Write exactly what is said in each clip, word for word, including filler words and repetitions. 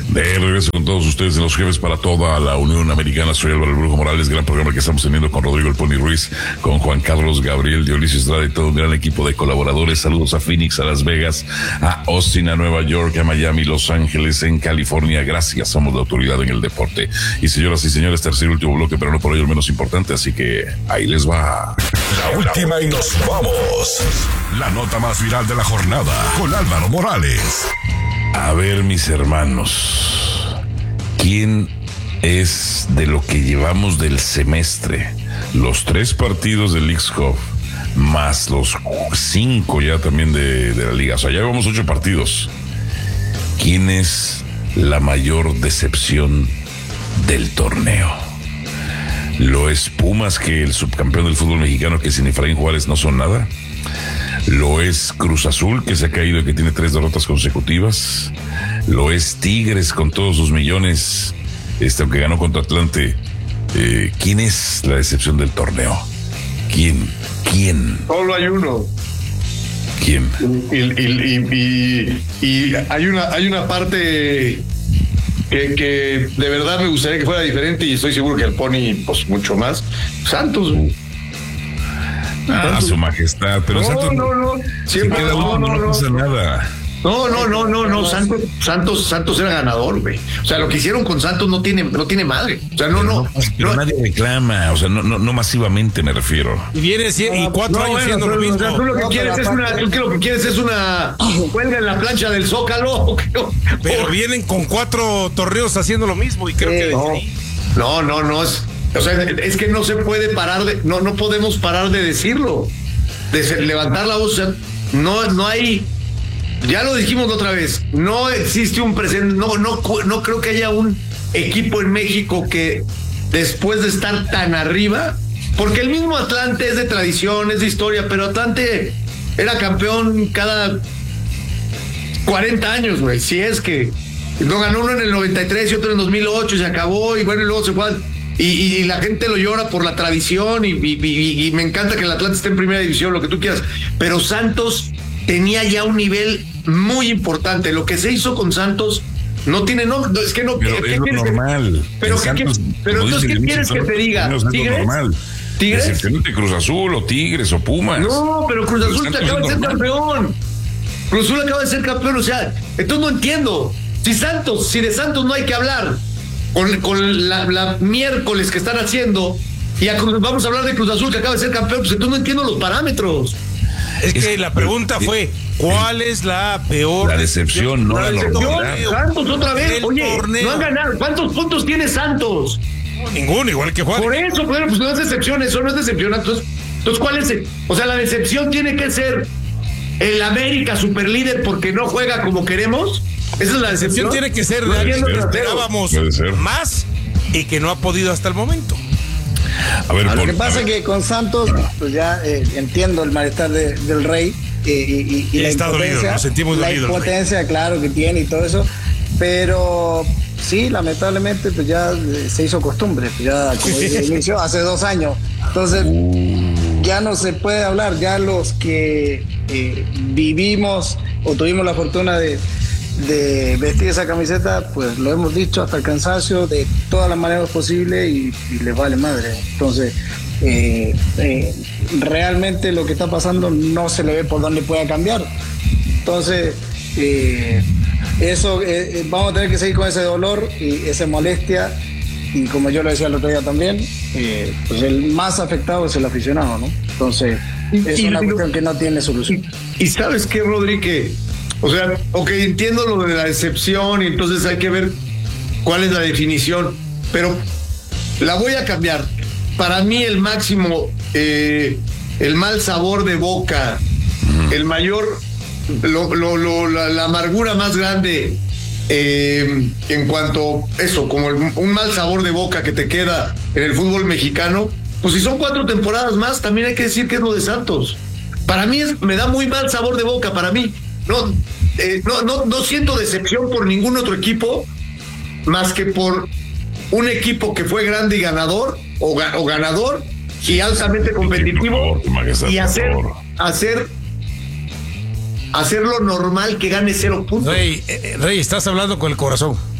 De regreso con todos ustedes en Los Jefes para toda la Unión Americana. Soy Álvaro El Brujo Morales. Gran programa que estamos teniendo con Rodrigo El Pony Ruiz, con Juan Carlos Gabriel, Dionisio Estrada y todo un gran equipo de colaboradores. Saludos a Phoenix, a Las Vegas, a Austin, a Nueva York, a Miami, Los Ángeles, en California. Gracias, somos la autoridad en el deporte. Y señoras y señores, tercer y último bloque, pero no por ello el menos importante, así que ahí les va. La última y nos vamos. La nota más viral de la jornada con Álvaro Morales. A ver, mis hermanos, ¿quién es de lo que llevamos del semestre? Los tres partidos del Leagues Cup, más los cinco ya también de, de la Liga. O sea, ya llevamos ocho partidos. ¿Quién es la mayor decepción del torneo? ¿Lo es Pumas, que el subcampeón del fútbol mexicano, que sin Efraín Juárez no son nada? ¿Lo es Cruz Azul, que se ha caído y que tiene tres derrotas consecutivas? ¿Lo es Tigres con todos sus millones, este, aunque ganó contra Atlante? Eh, ¿Quién es la decepción del torneo? ¿Quién? ¿Quién? Solo hay uno. ¿Quién? Y, y, y, y, y hay una, hay una parte que, que de verdad me gustaría que fuera diferente, y estoy seguro que el Pony, pues mucho más. Santos. Ah, su majestad, pero no, Santos no, no, siempre no, no, no, no pasa nada. No, no, no, no, no, Santos, Santos, Santos era ganador, güey. O sea, lo que hicieron con Santos no tiene, no tiene madre. O sea, no, pero no. no pero no, nadie reclama, o sea, no, no, no masivamente me refiero. Y viene y cuatro no, años bueno, siendo pero, lo mismo. O sea, tú lo que no, quieres es una, tú lo que quieres es una huelga en la plancha del Zócalo. Pero vienen con cuatro torneos haciendo lo mismo y creo eh, que no, no, no, no es, o sea, es que no se puede parar de, no, no podemos parar de decirlo, de levantar la voz. O sea, no, no hay. Ya lo dijimos la otra vez, no existe un presente, no, no, no creo que haya un equipo en México que después de estar tan arriba, porque el mismo Atlante es de tradición, es de historia, pero Atlante era campeón cada cuarenta años, güey, si es que no ganó uno en el noventa y tres y otro en el dos mil ocho y se acabó, y bueno, y luego se fue, y, y la gente lo llora por la tradición, y, y, y, y me encanta que el Atlante esté en primera división, lo que tú quieras, pero Santos tenía ya un nivel muy importante. Lo que se hizo con Santos no tiene nombre, es que no. Pero ¿qué, es qué lo normal. Que, pero, Santos, ¿qué, pero entonces, ¿qué quieres que te diga? ¿Tigres? Normal. ¿Tigres? Decepcionante Cruz Azul o Tigres o Pumas. No, pero Cruz Azul te acaba de ser campeón. Cruz Azul acaba de ser campeón, o sea, entonces no entiendo. Si Santos, si de Santos no hay que hablar con, con la, la miércoles que están haciendo, y a Cruz, vamos a hablar de Cruz Azul que acaba de ser campeón, pues entonces no entiendo los parámetros. Es que la pregunta fue, ¿cuál es la peor? La decepción, no la normalidad. Santos otra vez, oye, no han ganado. ¿Cuántos puntos tiene Santos? Ninguno, igual que Juan. Por eso, bueno, pues no es decepción, eso no es decepción. Entonces, entonces, ¿cuál es el? O sea, la decepción tiene que ser el América superlíder porque no juega como queremos. Esa es la decepción. La decepción tiene que ser de alguien que esperábamos más y que no ha podido hasta el momento. A ver, lo que pasa es que con Santos, pues ya eh, entiendo el malestar de, del Rey eh, y, y, y la impotencia, dolido, la impotencia, claro, que tiene y todo eso, pero sí, lamentablemente, pues ya se hizo costumbre, pues ya como inició hace dos años, entonces ya no se puede hablar, ya los que eh, vivimos o tuvimos la fortuna de de vestir esa camiseta, pues lo hemos dicho hasta el cansancio de todas las maneras posibles y, y les vale madre. Entonces, eh, eh, realmente lo que está pasando no se le ve por dónde pueda cambiar. Entonces, eh, eso eh, vamos a tener que seguir con ese dolor y esa molestia. Y como yo lo decía el otro día también, eh, pues el más afectado es el aficionado, ¿no? Entonces, es y, una y, cuestión que no tiene solución. Y, y sabes qué, Rodri, que o sea, ok, entiendo lo de la decepción y entonces hay que ver cuál es la definición, pero la voy a cambiar. Para mí el máximo, eh, el mal sabor de boca, el mayor, lo, lo, lo, la, la amargura más grande eh, en cuanto a eso, como el, un mal sabor de boca que te queda en el fútbol mexicano, pues si son cuatro temporadas más, también hay que decir que es lo de Santos. Para mí es, me da muy mal sabor de boca, para mí. No, eh, no, no, no siento decepción por ningún otro equipo más que por un equipo que fue grande y ganador o, o ganador y altamente competitivo y hacer hacer hacer lo normal que gane cero puntos. Rey, eh, Rey, estás hablando con el corazón.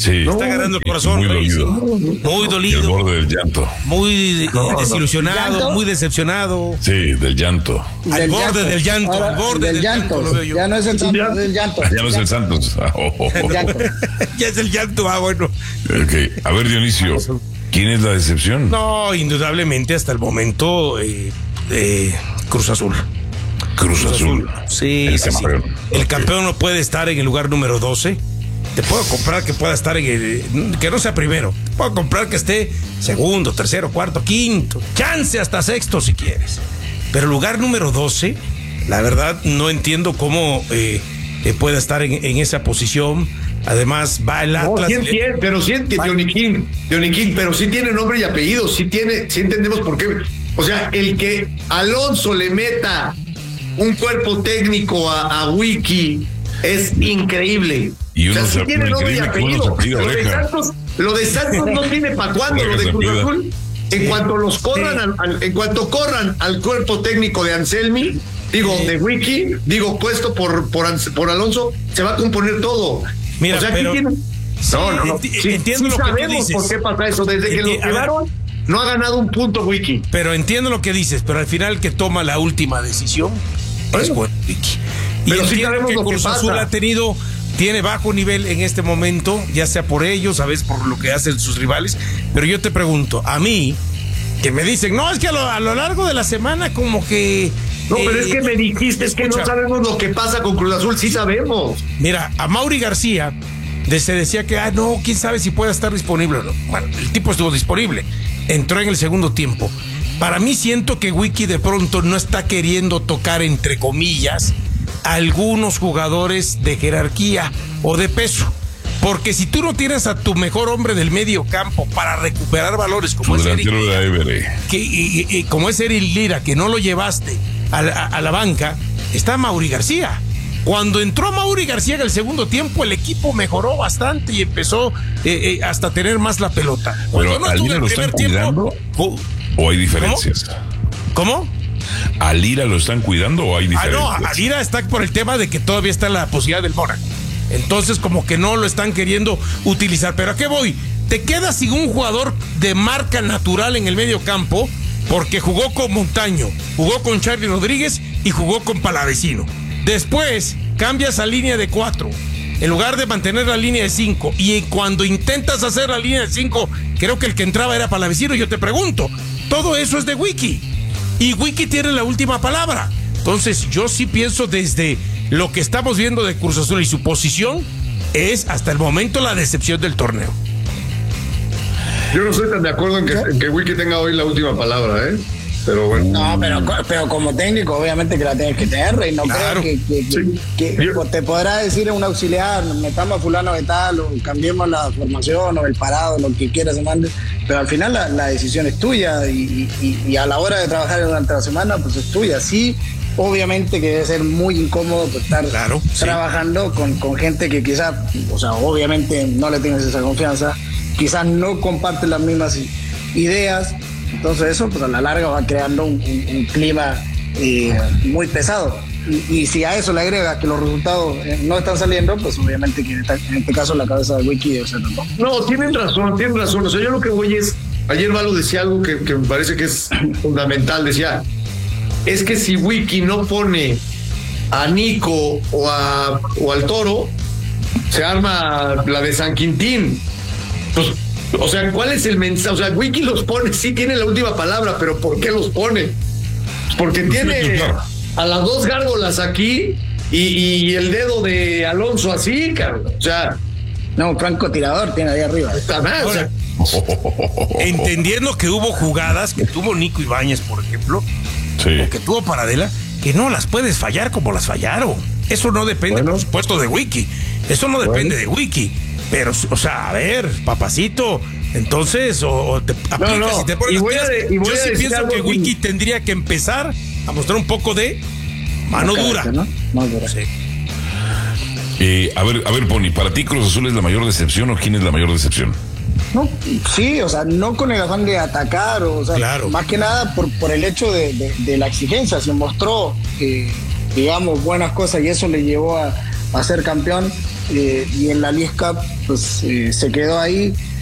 Sí. Está ganando el corazón. Muy dolido. Muy dolido. El borde del llanto. Muy no, desilusionado, no. muy decepcionado. Sí, del llanto. Al del borde llanto. del llanto. Ahora, al borde del, del llanto. llanto lo veo yo. Ya no es el Santos, ya, es el llanto. Ya no es el Santos. Oh, oh, oh. Llanto. Ya es el llanto, ah, bueno. Okay. A ver, Dionisio, ¿quién es la decepción? No, indudablemente hasta el momento eh, eh, Cruz Azul. Cruz, Cruz Azul. Azul. Sí, el sí, campeón. Sí. El okay. campeón no puede estar en el lugar número doce. Te puedo comprar que pueda estar en el, que no sea primero. Te puedo comprar que esté segundo, tercero, cuarto, quinto. Chance hasta sexto si quieres. Pero lugar número doce, la verdad no entiendo cómo eh, eh, pueda estar en, en esa posición. Además va el Atlas. No, sí entiende, pero sí entiende, Dioniquín, Dioniquín, pero sí tiene nombre y apellido. Sí tiene, sí entendemos por qué. O sea, el que Alonso le meta un cuerpo técnico a, a Wiki es increíble. Y uno o sea, sí tiene nombre y apellido. Lo de Santos, lo de Santos no tiene para cuándo, lo de Cruz Azul. En cuanto los corran, al, al, en cuanto corran al cuerpo técnico de Anselmi, digo, de Wiki, digo, puesto por, por, por Alonso, se va a componer todo. Mira, o sea, pero, tiene... sí, no, no, no. Enti- Sí, entiendo sí lo sabemos que tú dices. por qué pasa eso. Desde que Enti- lo quedaron, no ha ganado un punto Wiki. Pero entiendo lo que dices, pero al final que toma la última decisión bueno, es bueno, Wiki. Y pero sí entiendo sabemos que lo que Cruz Azul pasa. ha tenido, tiene bajo nivel en este momento, ya sea por ellos, a veces por lo que hacen sus rivales. Pero yo te pregunto, a mí, que me dicen, no, es que a lo, a lo largo de la semana como que... No, eh, pero es que me dijiste, es que no sabemos lo que pasa con Cruz Azul, sí sabemos. Mira, a Mauri García de, se decía que, ah, no, quién sabe si puede estar disponible o no. Bueno, el tipo estuvo disponible, entró en el segundo tiempo. Para mí siento que Wiki de pronto no está queriendo tocar, entre comillas, a algunos jugadores de jerarquía o de peso. Porque si tú no tienes a tu mejor hombre del medio campo para recuperar valores como es Eric, que, y, y, como es Eric Lira, que no lo llevaste a la, a la banca, está Mauri García. Cuando entró Mauri García en el segundo tiempo, el equipo mejoró bastante y empezó eh, eh, hasta tener más la pelota. Pero no ¿a Lira lo están cuidando tiempo, o hay diferencias? ¿Cómo? ¿Cómo? ¿A Lira lo están cuidando o hay diferencias? Ah, no, a Lira está por el tema de que todavía está la posibilidad del Mónaco. Entonces como que no lo están queriendo utilizar. ¿Pero a qué voy? Te quedas sin un jugador de marca natural en el medio campo porque jugó con Montaño, jugó con Charlie Rodríguez y jugó con Palavecino. Después cambias a línea de cuatro en lugar de mantener la línea de cinco. Y cuando intentas hacer la línea de cinco, creo que el que entraba era Palavecino. Yo te pregunto, todo eso es de Wiki. Y Wiki tiene la última palabra. Entonces yo sí pienso desde lo que estamos viendo de Cruz Azul y su posición es hasta el momento la decepción del torneo. Yo no estoy tan de acuerdo en que, en que Wiki tenga hoy la última palabra, ¿eh? Pero bueno. No, pero, pero como técnico, obviamente que la tienes que tener, Rey. No claro. creo que, que, sí. que, que Yo... te podrá decir un auxiliar, metamos a fulano de tal, o cambiemos la formación, o el parado, lo que quieras se mande. Pero al final la, la decisión es tuya y, y, y a la hora de trabajar durante la semana, pues es tuya. Sí, obviamente que debe ser muy incómodo pues, estar claro, trabajando sí. con, con gente que quizás, o sea, obviamente no le tienes esa confianza, quizás no comparte las mismas ideas. Entonces eso pues a la larga va creando un, un, un clima eh, muy pesado y, y si a eso le agrega que los resultados eh, no están saliendo, pues obviamente que en, esta, en este caso la cabeza de Wiki debe ser no. No, tienen razón, tienen razón. O sea, yo lo que voy es, ayer Valo decía algo que, que me parece que es fundamental, decía, es que si Wiki no pone a Nico o, a, o al Toro, se arma la de San Quintín. Pues, o sea, ¿cuál es el mensaje? O sea, Wiki los pone, sí tiene la última palabra, pero ¿por qué los pone? Porque tiene a las dos gárgolas aquí y, y el dedo de Alonso así, cabrón. O sea, no, francotirador tiene ahí arriba. Está mal, o sea, entendiendo que hubo jugadas que tuvo Nico Ibáñez, por ejemplo, sí. o que tuvo Paradela, que no las puedes fallar como las fallaron. Eso no depende, bueno. por supuesto, de Wiki. Eso no depende bueno. de Wiki. Pero, o sea, a ver, papacito, entonces, o, o te aplicas no, no. y te pones y las de, y Yo sí pienso que Wiki tendría que empezar a mostrar un poco de mano no, dura. ¿no? Más dura. Sí. Eh, a ver, a ver, Pony, ¿para ti Cruz Azul es la mayor decepción o quién es la mayor decepción? No, sí, o sea, no con el afán de atacar, o sea, claro. más que nada por, por el hecho de, de, de la exigencia. Se mostró, eh, digamos, buenas cosas y eso le llevó a, a ser campeón. eh, y en la League Cup pues eh, se quedó ahí.